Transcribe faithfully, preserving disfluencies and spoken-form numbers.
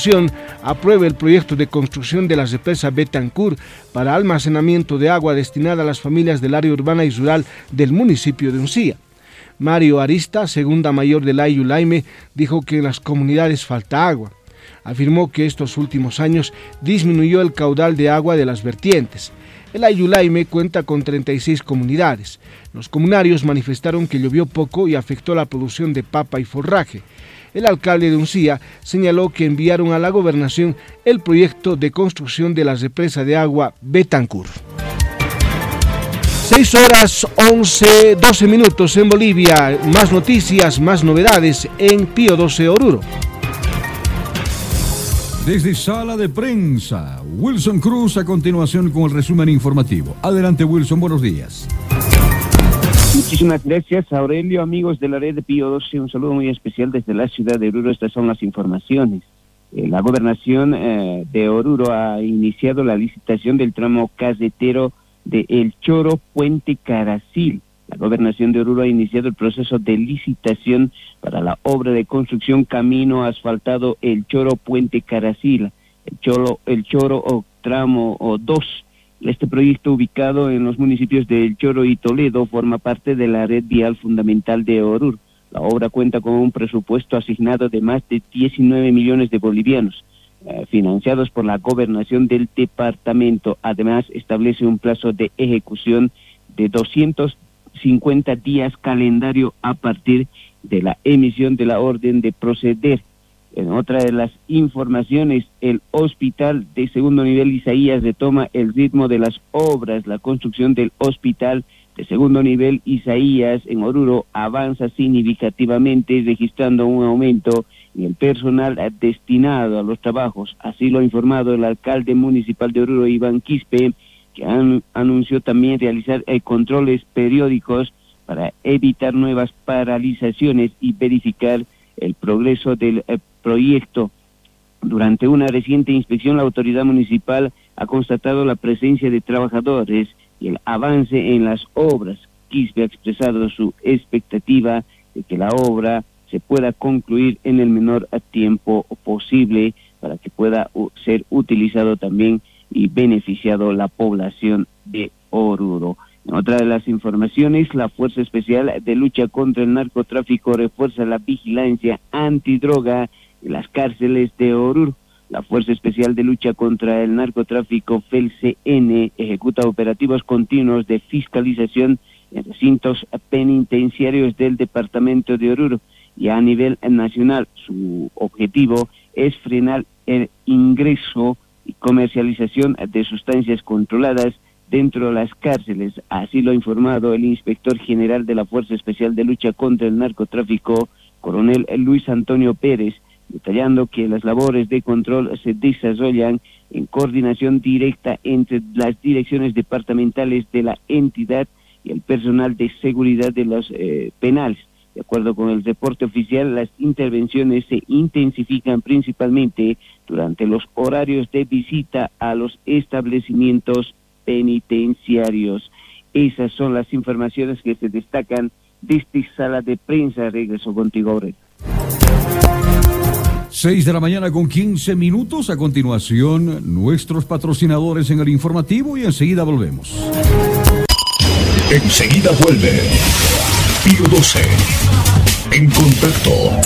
Constitución apruebe el proyecto de construcción de la represa Betancur para almacenamiento de agua destinada a las familias del área urbana y rural del municipio de Uncía. Mario Arista, segunda mayor del Ayulaime, dijo que en las comunidades falta agua. Afirmó que estos últimos años disminuyó el caudal de agua de las vertientes. El Ayulaime cuenta con treinta y seis comunidades. Los comunarios manifestaron que llovió poco y afectó la producción de papa y forraje. El alcalde de Uncía señaló que enviaron a la gobernación el proyecto de construcción de la represa de agua Betancur. seis horas once, doce minutos en Bolivia. Más noticias, más novedades en Pío doce Oruro. Desde Sala de Prensa, Wilson Cruz a continuación con el resumen informativo. Adelante, Wilson, buenos días. Muchísimas gracias, Aurelio. Amigos de la red de Pío doce, un saludo muy especial desde la ciudad de Oruro. Estas son las informaciones. Eh, la gobernación eh, de Oruro ha iniciado la licitación del tramo carretero de El Choro Puente Caracil. La gobernación de Oruro ha iniciado el proceso de licitación para la obra de construcción camino asfaltado El Choro Puente Caracil, el Choro, el Choro o tramo o dos. Este proyecto, ubicado en los municipios de El Choro y Toledo, forma parte de la red vial fundamental de Oruro. La obra cuenta con un presupuesto asignado de más de diecinueve millones de bolivianos, eh, financiados por la gobernación del departamento. Además, establece un plazo de ejecución de doscientos cincuenta días calendario a partir de la emisión de la orden de proceder. En otra de las informaciones, el hospital de segundo nivel Isaías retoma el ritmo de las obras. La construcción del hospital de segundo nivel Isaías en Oruro avanza significativamente, registrando un aumento en el personal destinado a los trabajos. Así lo ha informado el alcalde municipal de Oruro, Iván Quispe, que an, anunció también realizar eh, controles periódicos para evitar nuevas paralizaciones y verificar el progreso del eh, proyecto. Durante una reciente inspección, la autoridad municipal ha constatado la presencia de trabajadores y el avance en las obras. Quispe ha expresado su expectativa de que la obra se pueda concluir en el menor tiempo posible para que pueda uh, ser utilizado también y beneficiado la población de Oruro. En otra de las informaciones, la Fuerza Especial de Lucha contra el Narcotráfico refuerza la vigilancia antidroga en las cárceles de Oruro. La Fuerza Especial de Lucha contra el Narcotráfico, F E L C N, ejecuta operativos continuos de fiscalización en recintos penitenciarios del departamento de Oruro y a nivel nacional. Su objetivo es frenar el ingreso y comercialización de sustancias controladas dentro de las cárceles. Así lo ha informado el inspector general de la Fuerza Especial de Lucha contra el Narcotráfico, coronel Luis Antonio Pérez, detallando que las labores de control se desarrollan en coordinación directa entre las direcciones departamentales de la entidad y el personal de seguridad de los eh, penales. De acuerdo con el reporte oficial, las intervenciones se intensifican principalmente durante los horarios de visita a los establecimientos penitenciarios. Esas son las informaciones que se destacan desde Sala de Prensa. Regreso contigo, Aurelio. seis de la mañana con quince minutos. A continuación, nuestros patrocinadores en el informativo y enseguida volvemos. Enseguida vuelve Pío doce. En contacto.